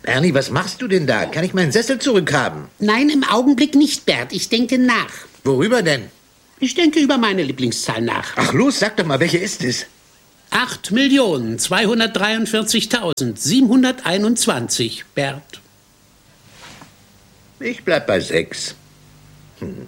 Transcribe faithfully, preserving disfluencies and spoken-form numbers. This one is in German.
Ernie, was machst du denn da? Kann ich meinen Sessel zurückhaben? Nein, im Augenblick nicht, Bert. Ich denke nach. Worüber denn? Ich denke über meine Lieblingszahl nach. Ach los, sag doch mal, welche ist es? acht Millionen zweihundertdreiundvierzigtausendsiebenhunderteinundzwanzig, Bert. Ich bleib bei sechs. Hm.